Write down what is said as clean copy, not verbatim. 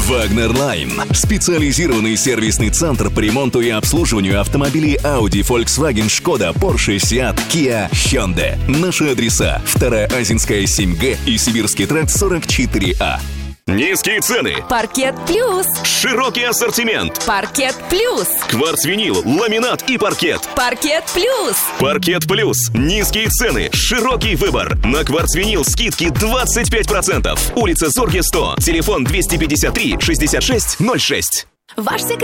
Вагнер Лайн. Специализированный сервисный центр по ремонту и обслуживанию автомобилей Audi, Volkswagen, Skoda, Porsche, Seat, Kia, Hyundai. Наши адреса: 2-я Азинская, 7Г и Сибирский тракт, 44А. Низкие цены. Паркет Плюс. Широкий ассортимент. Паркет Плюс. Кварцвинил, ламинат и паркет. Паркет Плюс. Паркет Плюс. Низкие цены. Широкий выбор. На кварцвинил скидки 25%. Улица Зорге, 100. Телефон 253 66 06. Ваш секрет.